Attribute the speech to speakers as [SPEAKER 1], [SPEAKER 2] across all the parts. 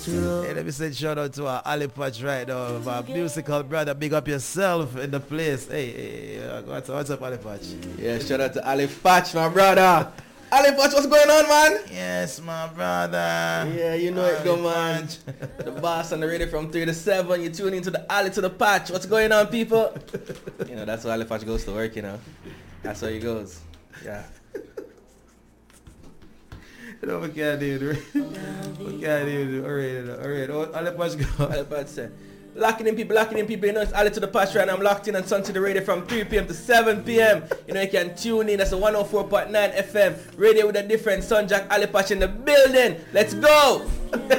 [SPEAKER 1] Hey, let me say shout out to our Ali Patch right now, my musical brother. Big up yourself in the place. Hey, what's up, Ali Patch?
[SPEAKER 2] Yeah, shout out to Ali Patch, my brother. Ali Patch, what's going on, man?
[SPEAKER 1] Yes, my brother.
[SPEAKER 2] Yeah, you know it, go, man. The boss on the radio from 3 to 7. You tune into the Ali to the Patch. What's going on, people? You know, that's how Ali Patch goes to work, you know. That's how he goes. Yeah.
[SPEAKER 1] No, we can't do it. We can't do it. Alright. Ali Patch go.
[SPEAKER 2] Ali Patch said, locking in people, you know, it's Ali to the Patch right now. I'm locked in on Sun to the radio from 3 p.m. to 7 p.m. You know, you can tune in. That's a 104.9 FM. Radio with a different Sun Jack Ali Patch in the building. Let's go!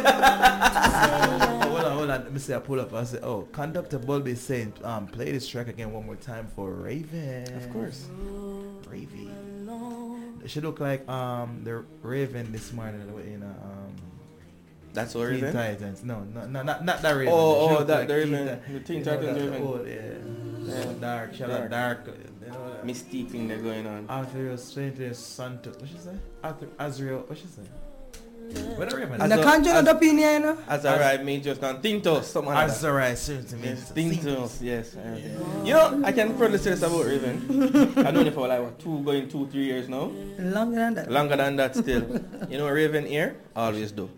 [SPEAKER 1] Hold on. Let me say I pull up. I say, Conductor Bulby is saying, play this track again one more time for Raven.
[SPEAKER 2] Of course.
[SPEAKER 1] Raven. She look like the Raven this morning in
[SPEAKER 2] that's all
[SPEAKER 1] Teen
[SPEAKER 2] Raven?
[SPEAKER 1] Titans. No, not that Raven.
[SPEAKER 2] Oh, that
[SPEAKER 1] like
[SPEAKER 2] the Raven. The Teen Titans Raven.
[SPEAKER 1] Old, yeah. Dark. She had a dark. You know,
[SPEAKER 2] Mystique thing they're going on.
[SPEAKER 1] Arthur Strange Santo. What she say? Arthur Azrael. What she say? What the Raven?
[SPEAKER 3] And the conjure the opinion, you know?
[SPEAKER 2] Azariah means just on Tintos. Something like that.
[SPEAKER 1] Azariah seriously
[SPEAKER 2] Yes,
[SPEAKER 1] means
[SPEAKER 2] Tintos, yes. You know, I can probably say this about Raven. I've known it for like 2-3 years now.
[SPEAKER 3] Longer than that.
[SPEAKER 2] Longer than that still. You know, Raven here, always do.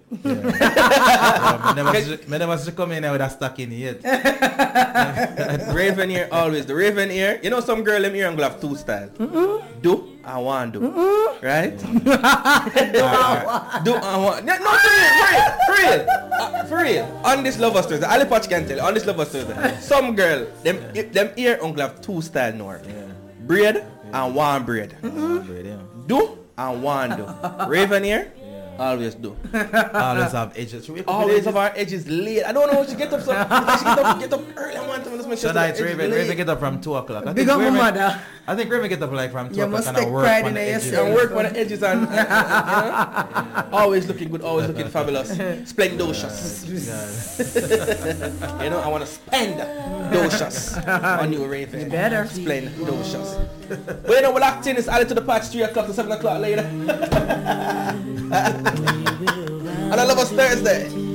[SPEAKER 1] Me never should come in there with a stock in yet.
[SPEAKER 2] Raven here, always do. Raven here, you know some girl in here and go have two styles. Do and want do. Right? Do and want. No, for real. On this Lovers Thursday, Ali Patch can tell you, on this Lovers Thursday, some girl, them here uncle have two styles now. Braid and one braid. Do and want do. Raven here, always do.
[SPEAKER 1] Always have edges.
[SPEAKER 2] Always have our edges late. I don't know what she get up. So she get up early and want to make sure.
[SPEAKER 1] So that's Raven get up from 2 o'clock.
[SPEAKER 3] Big up my mother.
[SPEAKER 1] I think Raven get up like from 2
[SPEAKER 3] You
[SPEAKER 1] o'clock
[SPEAKER 3] must
[SPEAKER 1] and
[SPEAKER 3] take
[SPEAKER 1] work
[SPEAKER 3] pride
[SPEAKER 1] on
[SPEAKER 3] in
[SPEAKER 1] the edges.
[SPEAKER 3] yourself.
[SPEAKER 2] And work on the edges and you know? Always looking good, always looking fabulous. Splendocious. You know, I want to spend docious on you, Raven.
[SPEAKER 3] You better.
[SPEAKER 2] Splendocious. But you know, we're locked in. It's added to the patch 3 o'clock to 7 o'clock later. And I love us Thursday.